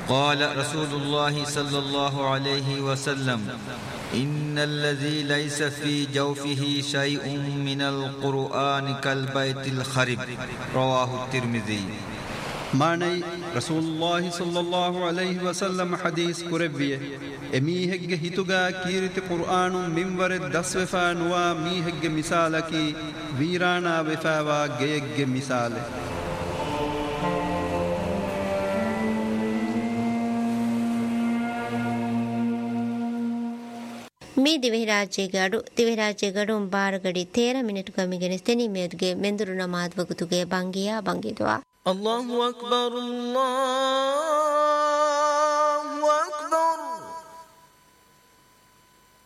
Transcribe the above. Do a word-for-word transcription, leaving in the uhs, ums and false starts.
قال رسول الله صلى الله عليه وسلم إن الذي ليس في جوفه شيء من القرآن كالبيت الخرب رواه الترمذي. ماني رسول الله صلى الله عليه وسلم حديث كربيه اميهگ هيتوغا كيرت قرآن منور دس وفا نوا ميهگ مثالكي ويرانا وفاوا گيگ مثال. මේ දිවිරාජ්‍යයේ අඩු දිවිරාජ්‍යයේ ගඩොම් බාරගඩි තේර මිනිටු ගමිගෙන ස්තෙනි මෙදුගේ මෙන්දුරු නමාත් වගතුගේ බංගියා බංගිදවා الله أكبر الله